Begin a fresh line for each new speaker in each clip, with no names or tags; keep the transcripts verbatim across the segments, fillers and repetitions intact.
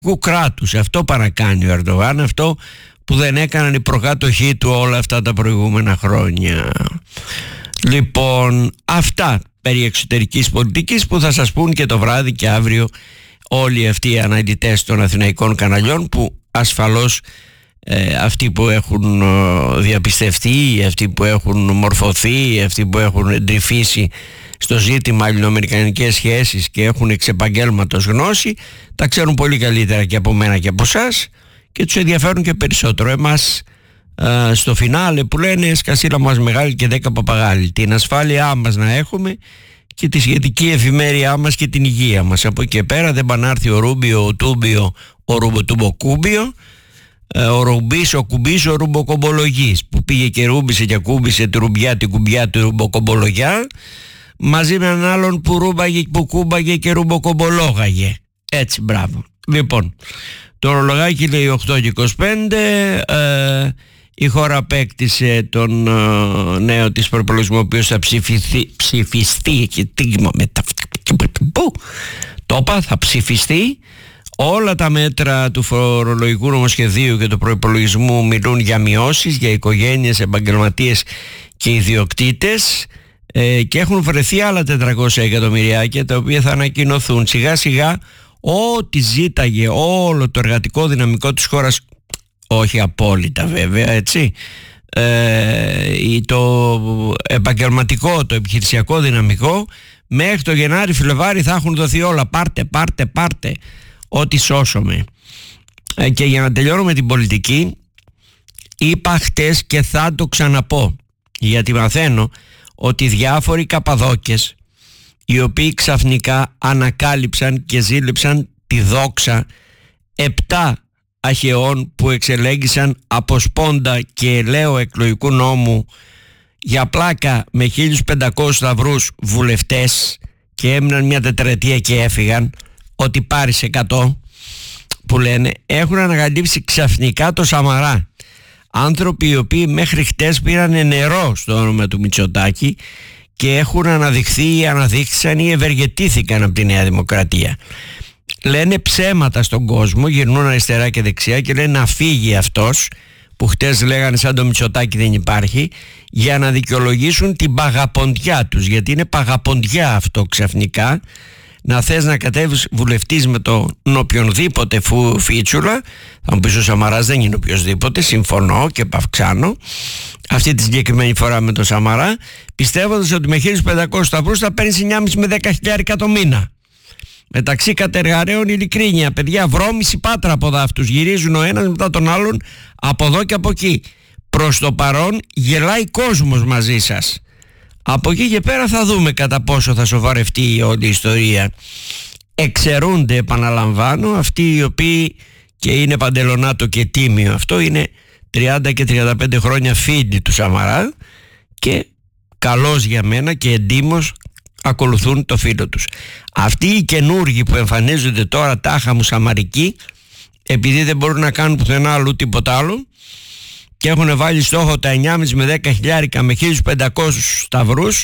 κράτους. Αυτό παρακάνει ο Ερντογάν, αυτό που δεν έκαναν οι προκάτοχοί του όλα αυτά τα προηγούμενα χρόνια. Λοιπόν, αυτά περί εξωτερικής πολιτικής που θα σας πούν και το βράδυ και αύριο όλοι αυτοί οι αναλυτές των αθηναϊκών καναλιών, που ασφαλώς ε, αυτοί που έχουν ε, διαπιστευτεί, αυτοί που έχουν μορφωθεί, αυτοί που έχουν εντρυφήσει στο ζήτημα ελληνοαμερικανικές σχέσεις και έχουν εξ επαγγέλματος γνώση, τα ξέρουν πολύ καλύτερα και από μένα και από εσάς και τους ενδιαφέρουν και περισσότερο. Εμάς ε, στο φινάλε που λένε σκασίλα μας μεγάλη και δέκα παπαγάλοι, την ασφάλειά μας να έχουμε και τη σχετική εφημέρειά μας και την υγεία μας. Από εκεί πέρα δεν πάνε να έρθει ο Ρούμπιο, ο Τούμπιο, ο Ρουμποτούμποκούμπιο, ο Ρουμπής, ο Κουμπής, ο Ρουμποκομπολογής, που πήγε και ρούμπησε και ακούμπησε τη ρουμπιά, την κουμπιά του Ρουμποκομπολογιά, μαζί με έναν άλλον που ρούμπαγε, που κούμπαγε και ρουμποκομπολόγαγε. Έτσι, μπράβο. Λοιπόν, το ορολογάκι λέει οκτώ και είκοσι πέντε. ε, Η χώρα απέκτησε τον ε, νέο της προπολογισμό, ο οποίος θα ψηφιστεί, ψηφιστεί και τίγμα μετα... Το είπα, θα ψηφιστεί. Όλα τα μέτρα του φορολογικού νομοσχεδίου και του προϋπολογισμού μιλούν για μειώσεις για οικογένειες, επαγγελματίες και ιδιοκτήτες, ε, και έχουν βρεθεί άλλα τετρακόσια εκατομμυριάκια τα οποία θα ανακοινωθούν σιγά σιγά. Ό,τι ζήταγε όλο το εργατικό δυναμικό της χώρας, όχι απόλυτα βέβαια, έτσι, ε, το επαγγελματικό, το επιχειρησιακό δυναμικό, μέχρι το Γενάρη Φλεβάρι θα έχουν δοθεί όλα. Πάρτε, πάρτε, πάρτε ό,τι σώσουμε. ε, και για να τελειώνω με την πολιτική, είπα χτες και θα το ξαναπώ, γιατί μαθαίνω ότι διάφοροι καπαδόκες, οι οποίοι ξαφνικά ανακάλυψαν και ζήλεψαν τη δόξα επτά αχαιών που εξελέγησαν από σπόντα και ελαίο εκλογικού νόμου για πλάκα με χίλιους πεντακόσιους σταυρούς βουλευτές και έμειναν μια τετραετία και έφυγαν, ότι πάρει εκατό που λένε, έχουν ανακαλύψει ξαφνικά το Σαμαρά. Άνθρωποι οι οποίοι μέχρι χτες πήραν νερό στο όνομα του Μητσοτάκη και έχουν αναδειχθεί ή αναδείχθησαν ή ευεργετήθηκαν από τη Νέα Δημοκρατία. Λένε ψέματα στον κόσμο, γυρνούν αριστερά και δεξιά και λένε να φύγει αυτός που χτες λέγανε σαν το Μητσοτάκη δεν υπάρχει, για να δικαιολογήσουν την παγαποντιά τους, γιατί είναι παγαποντιά αυτό ξαφνικά να θες να κατέβεις βουλευτής με τον οποιονδήποτε φου, φίτσουλα. Θα μου πεις ο Σαμαράς δεν είναι οποιοσδήποτε, συμφωνώ και παυξάνω αυτή τη συγκεκριμένη φορά με τον Σαμαρά, πιστεύοντας ότι με χίλιους πεντακόσιους σταυρούς θα παίρνεις εννιά κόμμα πέντε με δέκα χιλιάρικα το μήνα. Μεταξύ κατεργαρέων ειλικρίνεια, παιδιά, βρώμηση πάτρα από δάφτους, γυρίζουν ο ένας μετά τον άλλον από εδώ και από εκεί. Προς το παρόν γελάει κόσμος μαζί σας. Από εκεί και πέρα θα δούμε κατά πόσο θα σοβαρευτεί η όλη η ιστορία. Εξαιρούνται, επαναλαμβάνω, αυτοί οι οποίοι, και είναι παντελονάτο και τίμιο αυτό, είναι τριάντα και τριάντα πέντε χρόνια φίλοι του Σαμαρά και καλώς για μένα και εντύμως ακολουθούν το φίλο τους. Αυτοί οι καινούργοι που εμφανίζονται τώρα τάχα μου σαμαρικοί, επειδή δεν μπορούν να κάνουν πουθενά αλλού τίποτα άλλο και έχουν βάλει στόχο τα εννιά κόμμα πέντε με δέκα χιλιάρικα με χίλιους πεντακόσιους σταυρούς,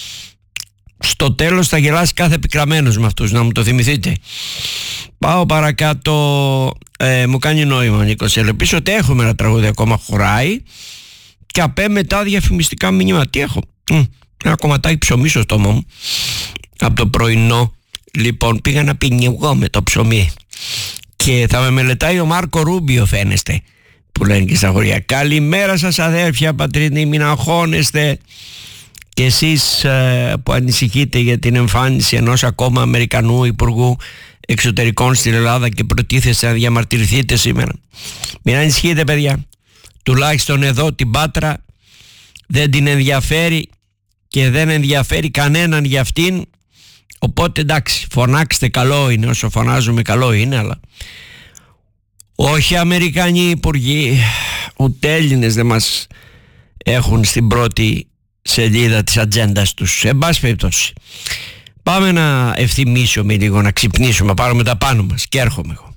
στο τέλος θα γελάσει κάθε επικραμένος με αυτούς, να μου το θυμηθείτε. Πάω παρακάτω. ε, μου κάνει νόημα, Νίκος, ελπίζω ότι έχουμε ένα τραγούδι ακόμα χωράει και απέ μετά διαφημιστικά μήνυμα. Τι έχω? Μ, ένα κομματάκι ψωμί στο στόμα μου από το πρωινό. Λοιπόν, πήγα να πινιουγώ με το ψωμί και θα με μελετάει ο Μάρκο Ρούμπιο, φαίνεστε, που λένε και στα χωριά. Καλημέρα σας αδέρφια πατρίδι, μην αγχώνεστε. Και εσείς ε, που ανησυχείτε για την εμφάνιση ενός ακόμα Αμερικανού Υπουργού Εξωτερικών στην Ελλάδα και προτίθεστε να διαμαρτυρηθείτε σήμερα, μην ανησυχείτε, παιδιά. Τουλάχιστον εδώ την Πάτρα δεν την ενδιαφέρει και δεν ενδιαφέρει κανέναν για αυτήν. Οπότε εντάξει, φωνάξτε, καλό είναι, όσο φωνάζουμε καλό είναι, αλλά όχι Αμερικανοί υπουργοί, ούτε Έλληνες δεν μας έχουν στην πρώτη σελίδα της ατζέντας τους. Εν πάση περιπτώσει, πάμε να ευθυμίσουμε λίγο, να ξυπνήσουμε, να πάρουμε τα πάνω μας και έρχομαι εγώ.